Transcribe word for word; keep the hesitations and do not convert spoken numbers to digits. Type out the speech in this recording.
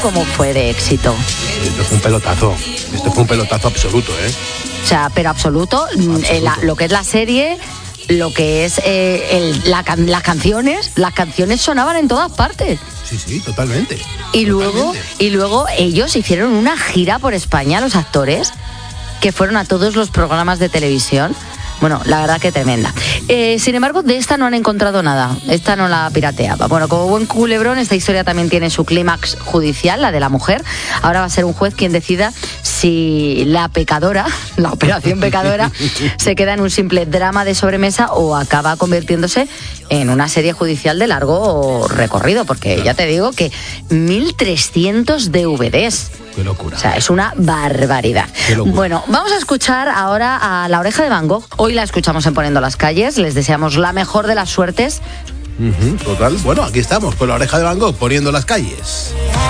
¿Cómo fue de éxito? Esto fue un pelotazo. Esto fue un pelotazo absoluto, ¿eh? O sea, pero absoluto, absoluto. Eh, la, lo que es la serie, lo que es eh, el, la, las canciones, las canciones sonaban en todas partes. Sí, sí, totalmente. Y totalmente. luego, y luego ellos hicieron una gira por España, los actores, que fueron a todos los programas de televisión. Bueno, la verdad que tremenda. Eh, sin embargo, de esta no han encontrado nada. Esta no la pirateaba. Bueno, como buen culebrón, esta historia también tiene su clímax judicial, la de la mujer. Ahora va a ser un juez quien decida si la pecadora, la operación pecadora, se queda en un simple drama de sobremesa o acaba convirtiéndose en una serie judicial de largo recorrido. Porque ya te digo que mil trescientos D V Ds. Qué locura. O sea, es una barbaridad. Bueno, vamos a escuchar ahora a La Oreja de Van Gogh. Hoy la escuchamos en Poniendo las Calles. Les deseamos la mejor de las suertes. Uh-huh, total. Bueno, aquí estamos con La Oreja de Van Gogh, Poniendo las Calles.